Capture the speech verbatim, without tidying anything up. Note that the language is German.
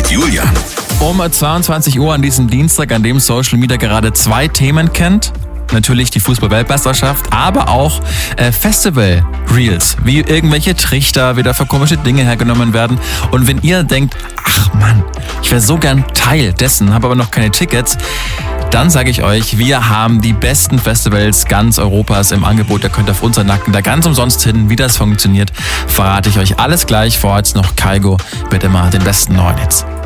und Julian. Um zweiundzwanzig Uhr an diesem Dienstag, an dem Social Media gerade zwei Themen kennt. Natürlich die Fußball-Weltmeisterschaft, aber auch äh, Festival-Reels, wie irgendwelche Trichter wieder für komische Dinge hergenommen werden. Und wenn ihr denkt, ach Mann, ich wäre so gern Teil dessen, habe aber noch keine Tickets, dann sage ich euch, wir haben die besten Festivals ganz Europas im Angebot. Ihr könnt auf unseren Nacken da ganz umsonst hin. Wie das funktioniert, verrate ich euch alles gleich. Vorher jetzt noch Kygo, bitte mal den besten neuen Hits.